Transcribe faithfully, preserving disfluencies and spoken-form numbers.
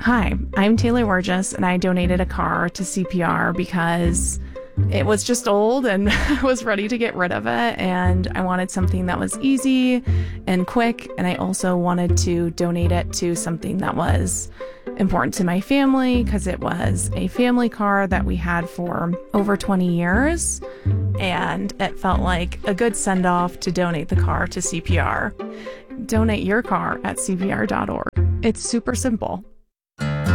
Hi, I'm Taylor Wargis, and I donated a car to C P R because it was just old and I was ready to get rid of it, and I wanted something that was easy and quick, and I also wanted to donate it to something that was important to my family because it was a family car that we had for over twenty years, and it felt like a good send-off to donate the car to C P R. Donate your car at C P R dot org. It's super simple.